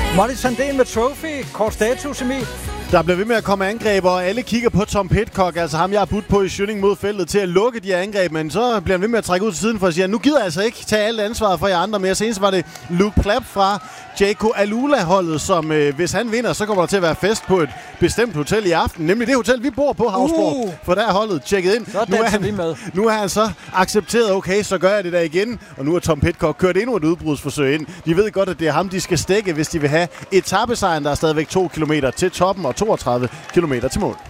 Molly Sandén med Trophy. Kort status, Emil. Der bliver ved med at komme angreb, og alle kigger på Tom Pidcock, altså ham, jeg har budt på i Schønning mod feltet, til at lukke de her angreb, men så bliver han ved med at trække ud til siden for at sige, at nu gider jeg altså ikke tage alt ansvaret for jer andre mere. Senest var det Luke Plapp fra Jaco Alula-holdet, som hvis han vinder, så kommer der til at være fest på et bestemt hotel i aften, nemlig det hotel, vi bor på, Havsborg. For der er holdet tjekket ind. Nu er han så accepteret, okay, så gør jeg det der igen, og nu er Tom Pidcock kørt endnu et udbrudsforsøg ind. De ved godt, at det er ham, de skal stikke, hvis de vil have etapesejren, der er stadigvæk 2 kilometer til toppen og 32 kilometer til mål.